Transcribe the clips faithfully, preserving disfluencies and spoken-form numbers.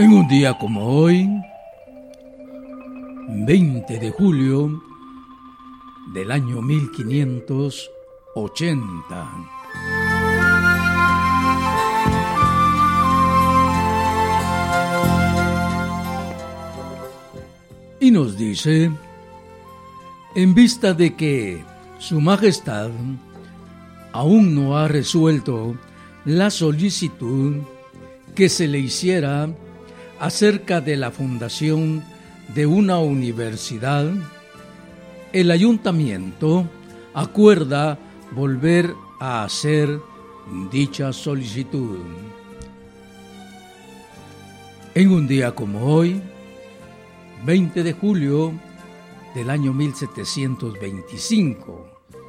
En un día como hoy, veinte de julio del año mil quinientos ochenta, y nos dice: en vista de que Su Majestad aún no ha resuelto la solicitud que se le hiciera acerca de la fundación de una universidad, el ayuntamiento acuerda volver a hacer dicha solicitud. En un día como hoy, veinte de julio del año mil setecientos veinticinco,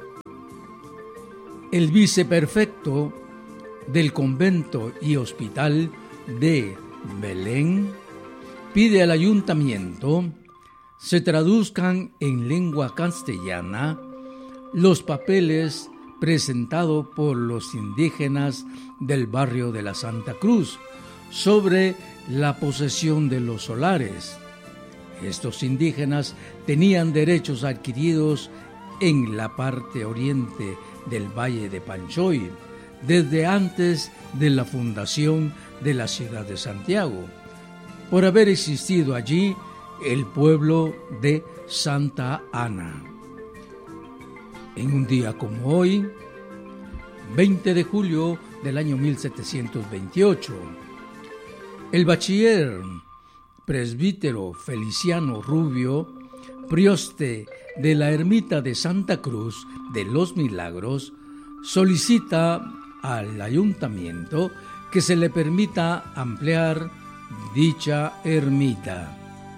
el viceprefecto del convento y hospital de Belén pide al ayuntamiento se traduzcan en lengua castellana los papeles presentados por los indígenas del barrio de la Santa Cruz sobre la posesión de los solares. Estos indígenas tenían derechos adquiridos en la parte oriente del Valle de Panchoy desde antes de la fundación de la ciudad de Santiago, por haber existido allí el pueblo de Santa Ana. En un día como hoy, veinte de julio del año mil setecientos veintiocho, el bachiller presbítero Feliciano Rubio, prioste de la ermita de Santa Cruz de los Milagros, solicita al ayuntamiento que se le permita ampliar dicha ermita.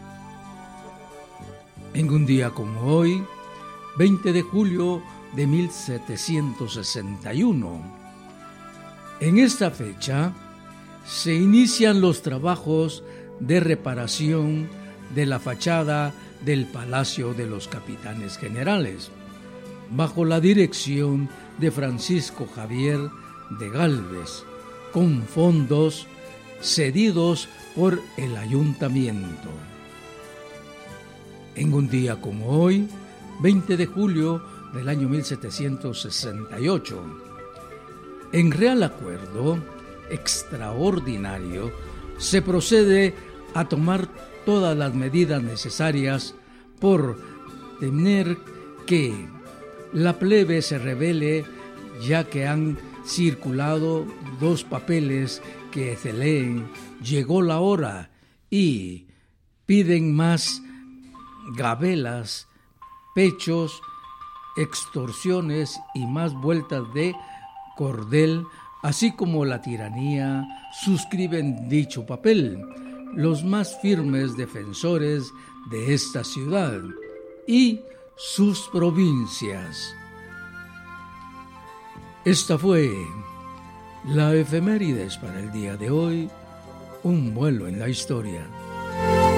En un día como hoy, veinte de julio de mil setecientos sesenta y uno, en esta fecha se inician los trabajos de reparación de la fachada del Palacio de los Capitanes Generales, bajo la dirección de Francisco Javier de Gálvez, con fondos cedidos por el ayuntamiento. En un día como hoy, veinte de julio del año mil setecientos sesenta y ocho, en real acuerdo extraordinario, se procede a tomar todas las medidas necesarias por temer que la plebe se rebele, ya que han circulado dos papeles que se leen: llegó la hora, y piden más gabelas, pechos, extorsiones y más vueltas de cordel, así como la tiranía. Suscriben dicho papel los más firmes defensores de esta ciudad y sus provincias. Esta fue la efemérides para el día de hoy, un vuelo en la historia.